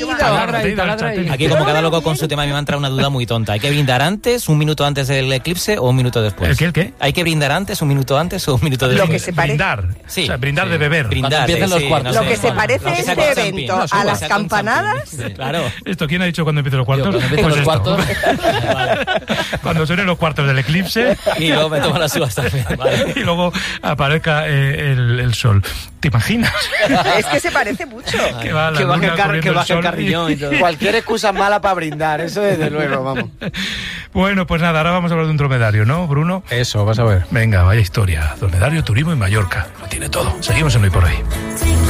Aquí, como cada loco con su tema, a mí me ha entrado una duda muy tonta. ¿Hay que brindar antes, un minuto antes del eclipse o un minuto después? ¿El qué? ¿Hay que brindar antes, un minuto antes o un minuto después? Lo que se parece. Brindar. Sí. O sea, brindar de beber. Brindar, los cuartos. Lo que se parece este evento a las campanadas. Claro. ¿Esto quién ha dicho cuando empiecen los cuartos? Cuando empiecen los cuartos. Cuando suenen los cuartos del eclipse. Y luego me tomo las uvas también. Vale. Y luego aparezca el sol. ¿Te imaginas? Es que se parece mucho. Que va la Que baje luna cubriendo el sol. carrillón y todo. Cualquier excusa es mala para brindar, eso desde luego, vamos. Bueno, pues nada, ahora vamos a hablar de un dromedario, ¿no, Bruno? Eso, vas a ver. Venga, vaya historia. Dromedario, turismo y Mallorca. Lo tiene todo. Seguimos en Hoy por Hoy.